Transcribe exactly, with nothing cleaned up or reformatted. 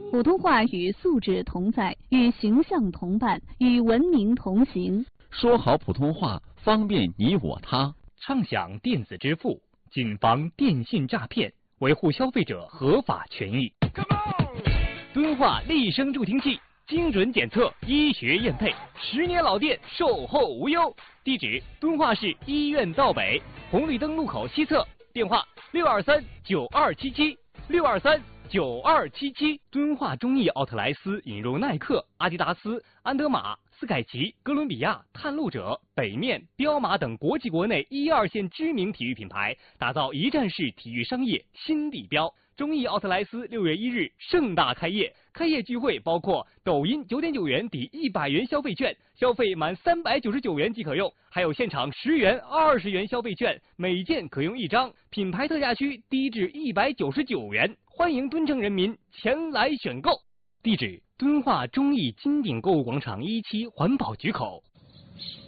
普通话与素质同在，与形象同伴，与文明同行。 说好普通话，方便你我他。 畅享电子支付，谨防电信诈骗，维护消费者合法权益。敦化立声助听器，精准检测，医学验配，十年老店，售后无忧。地址：敦化市医院道北红绿灯路口西侧。电话：六二三九二七七六二三九二七七。敦化中艺奥特莱斯引入耐克、阿迪达斯、安德玛、斯凯奇、哥伦比亚、探路者、北面、彪马等国际国内一二线知名体育品牌，打造一站式体育商业新地标。中艺奥特莱斯六月一日盛大开业，开业聚会包括抖音九点九元抵一百元消费券，消费满三百九十九元即可用，还有现场十元、二十元消费券，每件可用一张，品牌特价区低至一百九十九元，欢迎敦城人民前来选购。地址：敦化中艺金鼎购物广场一期环保局口。